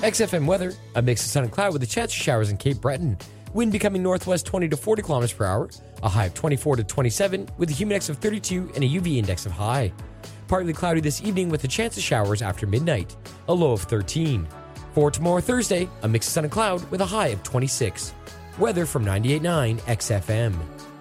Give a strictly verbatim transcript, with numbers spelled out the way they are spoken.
X F M weather, a mix of sun and cloud with a chance of showers in Cape Breton. Wind becoming northwest twenty to forty kilometers per hour, a high of twenty-four to twenty-seven with a humid index of thirty-two and a U V index of high. Partly cloudy this evening with a chance of showers after midnight, a low of thirteen. For tomorrow Thursday, a mix of sun and cloud with a high of twenty-six. Weather from ninety-eight point nine X F M.